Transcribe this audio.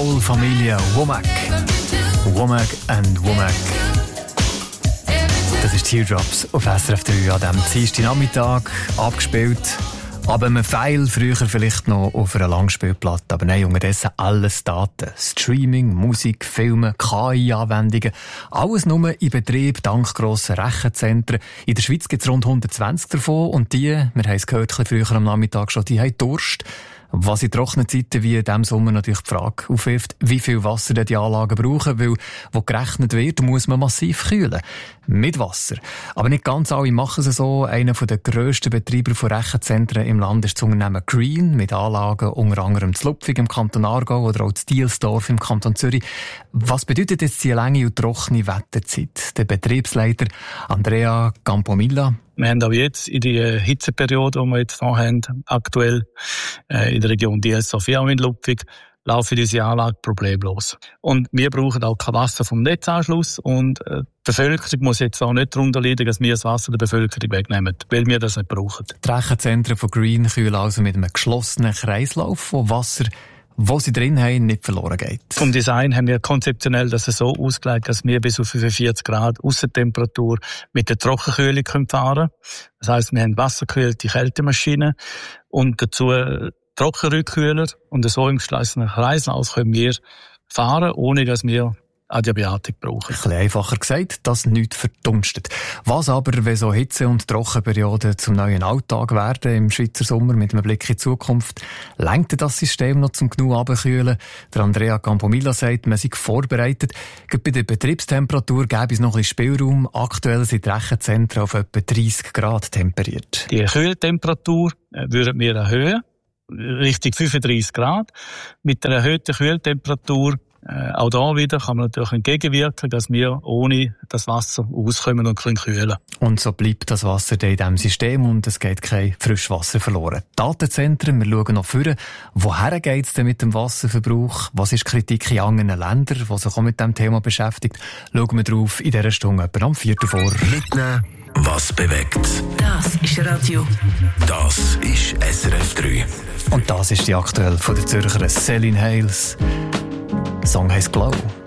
Soul-Familie Womack. Womack and Womack. Das ist Teardrops auf SRF 3 an diesem Dienstagnachmittag abgespielt. Aber ein Pfeil früher vielleicht noch auf einer Langspielplatte. Aber nein, unterdessen alles Daten. Streaming, Musik, Filme, KI-Anwendungen. Alles nur in Betrieb dank grossen Rechenzentren. In der Schweiz gibt es rund 120 davon. Und die, wir haben es gehört, früher am Nachmittag schon, die haben Durst. Was in trockenen Zeiten wie in diesem Sommer natürlich die Frage aufwirft, wie viel Wasser die Anlagen brauchen, weil, wo gerechnet wird, muss man massiv kühlen. Mit Wasser. Aber nicht ganz alle machen es so. Einer der grössten Betreiber von Rechenzentren im Land ist das Unternehmen Green, mit Anlagen unter anderem zu Lupfig im Kanton Aargau oder auch zu Dielsdorf im Kanton Zürich. Was bedeutet jetzt die lange und trockene Wetterzeit? Der Betriebsleiter Andrea Campomilla. Wir haben auch jetzt in die Hitzeperiode, die wir jetzt haben, aktuell in der Region Dielsdorf, auch in Lupfig, laufen diese Anlage problemlos. Und wir brauchen auch kein Wasser vom Netzanschluss und die Bevölkerung muss jetzt auch nicht darunter leiden, dass wir das Wasser der Bevölkerung wegnehmen, weil wir das nicht brauchen. Die Rechenzentren von Green kühlen also mit einem geschlossenen Kreislauf, wo Wasser, wo sie drin haben, nicht verloren geht. Vom Design haben wir konzeptionell das so ausgelegt, dass wir bis auf 45 Grad Aussentemperatur mit der Trockenkühlung fahren können. Das heisst, wir haben wassergekühlte Kältemaschinen und dazu Trockenrückkühler und so im geschlossenen Kreislauf können wir fahren, ohne dass wir Adiabatik brauchen. Ein bisschen einfacher gesagt, dass nichts verdunstet. Was aber, wenn so Hitze- und Trockenperioden zum neuen Alltag werden im Schweizer Sommer mit einem Blick in die Zukunft, lenkt das System noch zum genug runterkühlen? Der Andrea Campomilla sagt, man sei vorbereitet. Gerade bei der Betriebstemperatur gäbe es noch ein bisschen Spielraum. Aktuell sind die Rechenzentren auf etwa 30 Grad temperiert. Die Kühltemperatur würden wir erhöhen, Richtung 35 Grad. Mit der erhöhten Kühltemperatur auch da wieder kann man natürlich entgegenwirken, dass wir ohne das Wasser auskommen und kühlen können. Und so bleibt das Wasser in diesem System und es geht kein Frischwasser verloren. Datenzentren, wir schauen noch vorne. Woher geht es denn mit dem Wasserverbrauch? Was ist die Kritik in anderen Ländern, die sich auch mit diesem Thema beschäftigt? Schauen wir drauf in dieser Stunde etwa am 4. vor. Mitnehmen, was bewegt. Das ist Radio. Das ist SRF 3. Und das ist die aktuell von der Zürcher Celine Hales. Der Song heisst Glow.